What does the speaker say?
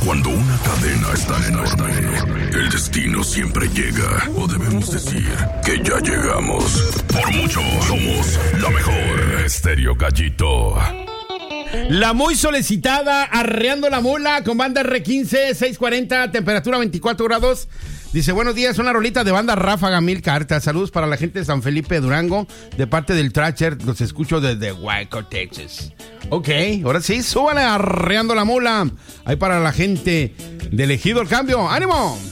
Cuando una cadena es tan enorme, el destino siempre llega. O debemos decir que ya llegamos. Por mucho, somos la mejor. Estéreo Gallito. La muy solicitada Arreando la Mula con banda R15, 640, temperatura 24 grados. Dice, buenos días, una rolita de banda Ráfaga, 1000 cartas. Saludos para la gente de San Felipe, Durango, de parte del Tracher. Los escucho desde Waco, Texas. Ok, ahora sí, súbale Arreando la Mula. Ahí para la gente de Ejido El Cambio. ¡Ánimo!